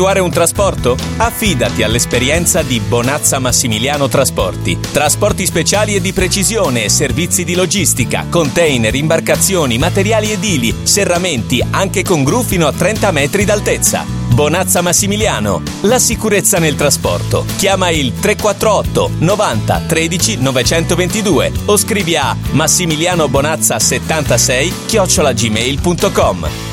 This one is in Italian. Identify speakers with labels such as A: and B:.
A: effettuare un trasporto? Affidati all'esperienza di Bonazza Massimiliano Trasporti. Trasporti speciali e di precisione, servizi di logistica, container, imbarcazioni, materiali edili, serramenti, anche con gru fino a 30 metri d'altezza. Bonazza Massimiliano, la sicurezza nel trasporto. Chiama il 348 90 13 922 o scrivi a massimilianobonazza76@gmail.com.